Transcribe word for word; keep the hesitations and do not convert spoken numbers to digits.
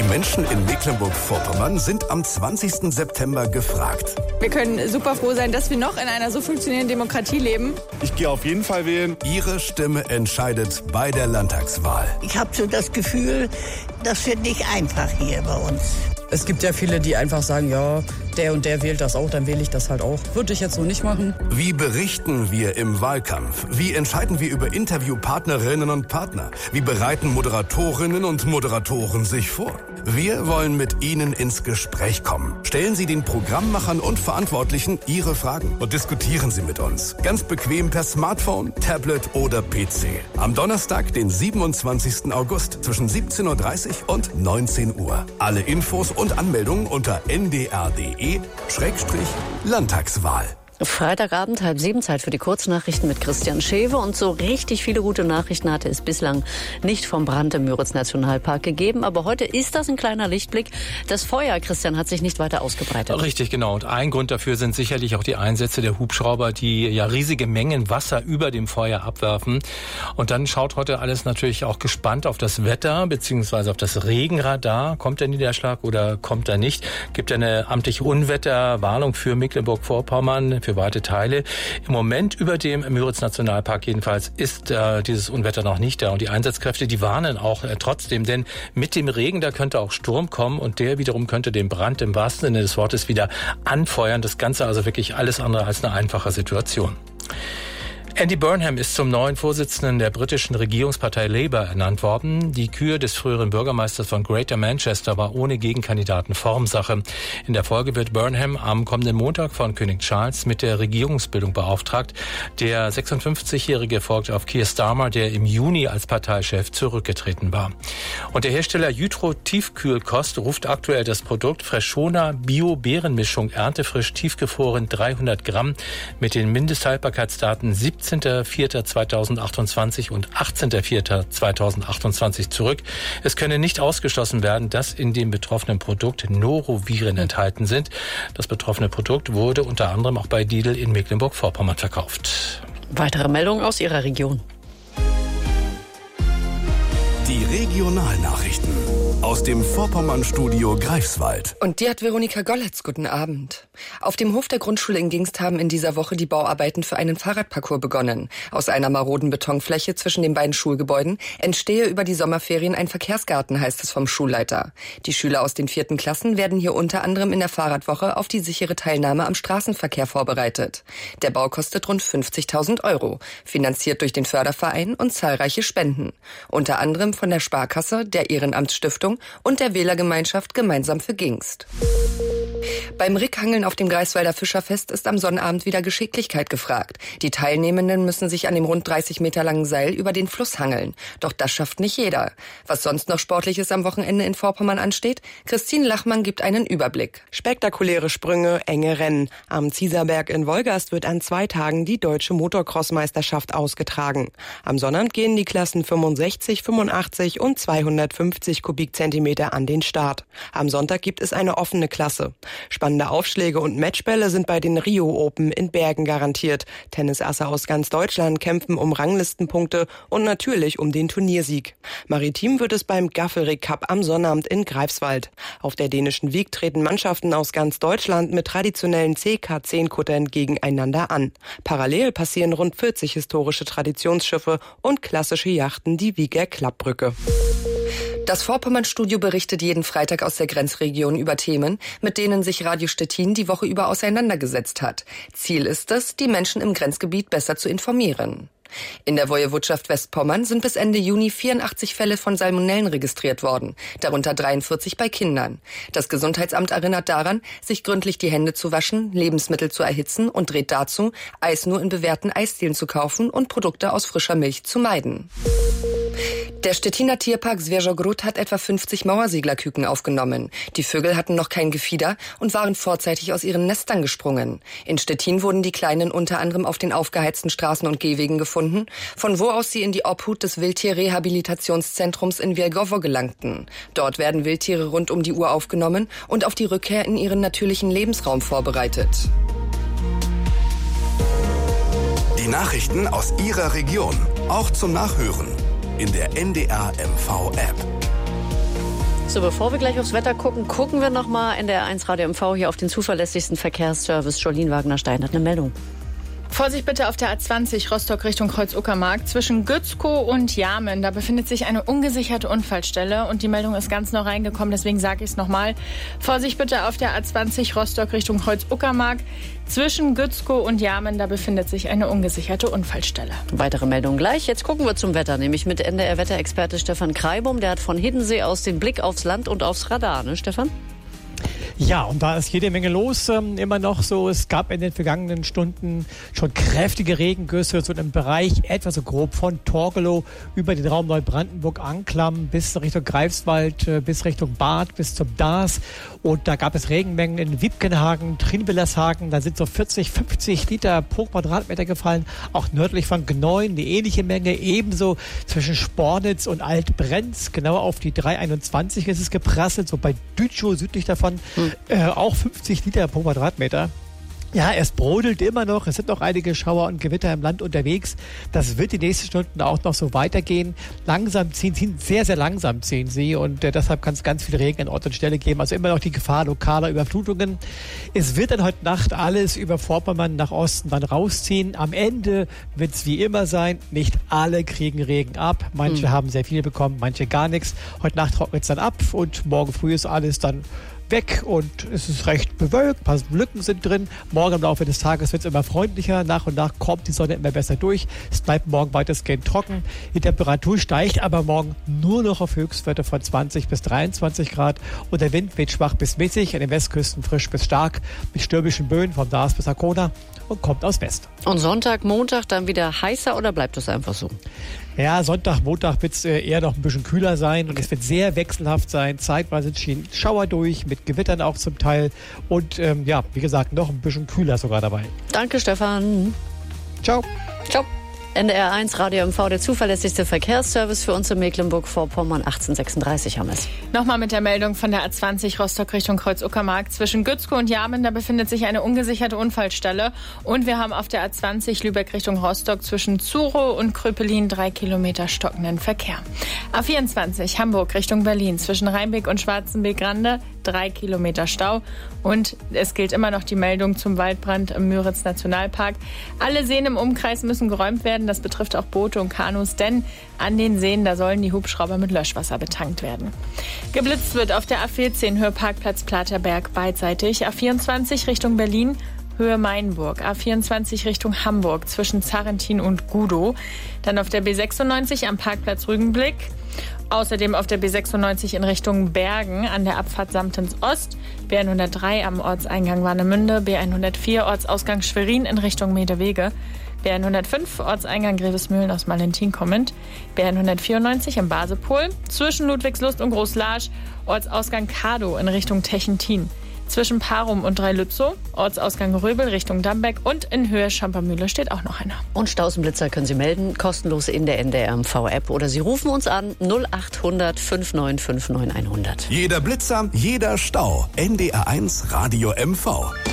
Menschen in Mecklenburg-Vorpommern sind am zwanzigsten September gefragt. Wir können super froh sein, dass wir noch in einer so funktionierenden Demokratie leben. Ich gehe auf jeden Fall wählen. Ihre Stimme entscheidet bei der Landtagswahl. Ich habe so das Gefühl, das wird nicht einfach hier bei uns. Es gibt ja viele, die einfach sagen, ja, der und der wählt das auch, dann wähle ich das halt auch. Würde ich jetzt so nicht machen. Wie berichten wir im Wahlkampf? Wie entscheiden wir über Interviewpartnerinnen und Partner? Wie bereiten Moderatorinnen und Moderatoren sich vor? Wir wollen mit Ihnen ins Gespräch kommen. Stellen Sie den Programmmachern und Verantwortlichen Ihre Fragen und diskutieren Sie mit uns. Ganz bequem per Smartphone, Tablet oder P C. Am Donnerstag, den siebenundzwanzigsten August zwischen siebzehn Uhr dreißig und neunzehn Uhr. Alle Infos und Anmeldungen unter n d r punkt d e Schrägstrich Landtagswahl. Freitagabend, halb sieben, Zeit für die Kurznachrichten mit Christian Schewe. Und so richtig viele gute Nachrichten hatte es bislang nicht vom Brand im Müritz-Nationalpark gegeben. Aber heute ist das ein kleiner Lichtblick. Das Feuer, Christian, hat sich nicht weiter ausgebreitet. Richtig, genau. Und ein Grund dafür sind sicherlich auch die Einsätze der Hubschrauber, die ja riesige Mengen Wasser über dem Feuer abwerfen. Und dann schaut heute alles natürlich auch gespannt auf das Wetter beziehungsweise auf das Regenradar. Kommt der Niederschlag oder kommt er nicht? Gibt eine amtliche Unwetterwarnung für Mecklenburg-Vorpommern, für weite Teile. Im Moment über dem Müritz-Nationalpark jedenfalls ist äh, dieses Unwetter noch nicht da. Und die Einsatzkräfte, die warnen auch äh, trotzdem, denn mit dem Regen, da könnte auch Sturm kommen und der wiederum könnte den Brand im wahrsten Sinne des Wortes wieder anfeuern. Das Ganze also wirklich alles andere als eine einfache Situation. Andy Burnham ist zum neuen Vorsitzenden der britischen Regierungspartei Labour ernannt worden. Die Kür des früheren Bürgermeisters von Greater Manchester war ohne Gegenkandidaten Formsache. In der Folge wird Burnham am kommenden Montag von König Charles mit der Regierungsbildung beauftragt. Der sechsundfünfzigjährige folgt auf Keir Starmer, der im Juni als Parteichef zurückgetreten war. Und der Hersteller Jytro Tiefkühlkost ruft aktuell das Produkt Freshona Bio-Beerenmischung erntefrisch tiefgefroren dreihundert Gramm mit den Mindesthaltbarkeitsdaten siebzehnter vierter zweitausendachtundzwanzig und achtzehnter vierter zweitausendachtundzwanzig zurück. Es könne nicht ausgeschlossen werden, dass in dem betroffenen Produkt Noroviren enthalten sind. Das betroffene Produkt wurde unter anderem auch bei Lidl in Mecklenburg-Vorpommern verkauft. Weitere Meldungen aus Ihrer Region. Die Regionalnachrichten aus dem Vorpommern-Studio Greifswald. Und die hat Veronika Golletz. Guten Abend. Auf dem Hof der Grundschule in Gingst haben in dieser Woche die Bauarbeiten für einen Fahrradparcours begonnen. Aus einer maroden Betonfläche zwischen den beiden Schulgebäuden entstehe über die Sommerferien ein Verkehrsgarten, heißt es vom Schulleiter. Die Schüler aus den vierten Klassen werden hier unter anderem in der Fahrradwoche auf die sichere Teilnahme am Straßenverkehr vorbereitet. Der Bau kostet rund fünfzigtausend Euro, finanziert durch den Förderverein und zahlreiche Spenden. Unter anderem von der Sparkasse, der Ehrenamtsstiftung und der Wählergemeinschaft Gemeinsam für Gingst. Beim Rickangeln auf dem Greifswalder Fischerfest ist am Sonnabend wieder Geschicklichkeit gefragt. Die Teilnehmenden müssen sich an dem rund dreißig Meter langen Seil über den Fluss hangeln. Doch das schafft nicht jeder. Was sonst noch Sportliches am Wochenende in Vorpommern ansteht? Christine Lachmann gibt einen Überblick. Spektakuläre Sprünge, enge Rennen. Am Zieserberg in Wolgast wird an zwei Tagen die Deutsche Motocross-Meisterschaft ausgetragen. Am Sonnabend gehen die Klassen fünfundsechzig, fünfundachtzig und zweihundertfünfzig Kubikzentimeter an den Start. Am Sonntag gibt es eine offene Klasse. Spannende Aufschläge und Matchbälle sind bei den Rio Open in Bergen garantiert. Tennisasse aus ganz Deutschland kämpfen um Ranglistenpunkte und natürlich um den Turniersieg. Maritim wird es beim Gaffelrig Cup am Sonnabend in Greifswald. Auf der dänischen Wiek treten Mannschaften aus ganz Deutschland mit traditionellen C K zehn Kuttern gegeneinander an. Parallel passieren rund vierzig historische Traditionsschiffe und klassische Yachten die Wieger Klappbrücke. Das Vorpommern-Studio berichtet jeden Freitag aus der Grenzregion über Themen, mit denen sich Radio Stettin die Woche über auseinandergesetzt hat. Ziel ist es, die Menschen im Grenzgebiet besser zu informieren. In der Woiwodschaft Westpommern sind bis Ende Juni vierundachtzig Fälle von Salmonellen registriert worden, darunter dreiundvierzig bei Kindern. Das Gesundheitsamt erinnert daran, sich gründlich die Hände zu waschen, Lebensmittel zu erhitzen und rät dazu, Eis nur in bewährten Eisdielen zu kaufen und Produkte aus frischer Milch zu meiden. Der Stettiner Tierpark Zwierzogród hat etwa fünfzig Mauerseglerküken aufgenommen. Die Vögel hatten noch kein Gefieder und waren vorzeitig aus ihren Nestern gesprungen. In Stettin wurden die Kleinen unter anderem auf den aufgeheizten Straßen und Gehwegen gefunden, von wo aus sie in die Obhut des Wildtierrehabilitationszentrums in Wielgowo gelangten. Dort werden Wildtiere rund um die Uhr aufgenommen und auf die Rückkehr in ihren natürlichen Lebensraum vorbereitet. Die Nachrichten aus Ihrer Region, auch zum Nachhören in der N D R M V App. So, bevor wir gleich aufs Wetter gucken, gucken wir nochmal in der eins Radio M V hier auf den zuverlässigsten Verkehrsservice. Jolien Wagner-Stein hat eine Meldung. Vorsicht bitte auf der A zwanzig Rostock Richtung Kreuz-Uckermark zwischen Gützkow und Jamen. Da befindet sich eine ungesicherte Unfallstelle und die Meldung ist ganz neu reingekommen, deswegen sage ich es nochmal. Vorsicht bitte auf der A zwanzig Rostock Richtung Kreuz-Uckermark zwischen Gützkow und Jamen. Da befindet sich eine ungesicherte Unfallstelle. Weitere Meldungen gleich. Jetzt gucken wir zum Wetter, nämlich mit N D R-Wetterexperte Stefan Kreibum. Der hat von Hiddensee aus den Blick aufs Land und aufs Radar, ne Stefan? Ja, und da ist jede Menge los, ähm, immer noch so. Es gab in den vergangenen Stunden schon kräftige Regengüsse, so im Bereich etwa so grob von Torgelow über den Raum Neubrandenburg-Anklam bis Richtung Greifswald, äh, bis Richtung Bad, bis zum Daas. Und da gab es Regenmengen in Wiebkenhagen, Trinwillershagen. Da sind so vierzig, fünfzig Liter pro Quadratmeter gefallen. Auch nördlich von Gneuen eine ähnliche Menge. Ebenso zwischen Spornitz und Altbrenz. Genau auf die drei einundzwanzig ist es geprasselt, so bei Dütschow südlich davon. Hm. Äh, auch fünfzig Liter pro Quadratmeter. Ja, es brodelt immer noch. Es sind noch einige Schauer und Gewitter im Land unterwegs. Das wird die nächsten Stunden auch noch so weitergehen. Langsam ziehen, ziehen sehr, sehr langsam ziehen sie. Und äh, deshalb kann es ganz viel Regen an Ort und Stelle geben. Also immer noch die Gefahr lokaler Überflutungen. Es wird dann heute Nacht alles über Vorpommern nach Osten dann rausziehen. Am Ende wird es wie immer sein. Nicht alle kriegen Regen ab. Manche hm. haben sehr viel bekommen, manche gar nichts. Heute Nacht trocknet es dann ab und morgen früh ist alles dann weg und es ist recht bewölkt, ein paar Lücken sind drin. Morgen im Laufe des Tages wird es immer freundlicher, nach und nach kommt die Sonne immer besser durch. Es bleibt morgen weitestgehend trocken. Die Temperatur steigt aber morgen nur noch auf Höchstwerte von zwanzig bis dreiundzwanzig Grad und der Wind weht schwach bis mäßig, an den Westküsten frisch bis stark, mit stürmischen Böen vom Daas bis Arkona und kommt aus West. Und Sonntag, Montag dann wieder heißer oder bleibt es einfach so? Ja, Sonntag, Montag wird es eher noch ein bisschen kühler sein und es wird sehr wechselhaft sein. Zeitweise ziehen Schauer durch, mit Gewittern auch zum Teil und ähm, ja, wie gesagt, noch ein bisschen kühler sogar dabei. Danke, Stefan. Ciao. Ciao. N D R eins Radio M V, der zuverlässigste Verkehrsservice für uns in Mecklenburg-Vorpommern. achtzehnhundertsechsunddreißig haben wir es. Nochmal mit der Meldung von der A zwanzig Rostock Richtung Kreuz-Uckermark. Zwischen Gützkow und Jamen, da befindet sich eine ungesicherte Unfallstelle. Und wir haben auf der A zwanzig Lübeck Richtung Rostock zwischen Zurow und Kröpelin drei Kilometer stockenden Verkehr. A vierundzwanzig Hamburg Richtung Berlin zwischen Rheinbeck und Schwarzenbeek-Rande drei Kilometer Stau. Und es gilt immer noch die Meldung zum Waldbrand im Müritz-Nationalpark. Alle Seen im Umkreis müssen geräumt werden. Das betrifft auch Boote und Kanus, denn an den Seen, da sollen die Hubschrauber mit Löschwasser betankt werden. Geblitzt wird auf der A vierzehn Höhe Parkplatz Platerberg beidseitig. A vierundzwanzig Richtung Berlin, Höhe Mainburg. A vierundzwanzig Richtung Hamburg zwischen Zarrentin und Gudow. Dann auf der B sechsundneunzig am Parkplatz Rügenblick. Außerdem auf der B sechsundneunzig in Richtung Bergen an der Abfahrt Samtens Ost. B hundertdrei am Ortseingang Warnemünde. B hundertvier Ortsausgang Schwerin in Richtung Meedewege. B hundertfünf Ortseingang Grevesmühlen aus Malentin kommend. B hundertvierundneunzig im Basepol. Zwischen Ludwigslust und Großlarsch Ortsausgang Kadow in Richtung Techentin. Zwischen Parum und Dreilützow, Ortsausgang Röbel Richtung Dambeck und in Höhe Schampermühle steht auch noch einer. Und Stausenblitzer können Sie melden, kostenlos in der N D R M V-App oder Sie rufen uns an null acht hundert fünf neun fünf neun hundert. Jeder Blitzer, jeder Stau. N D R eins Radio M V.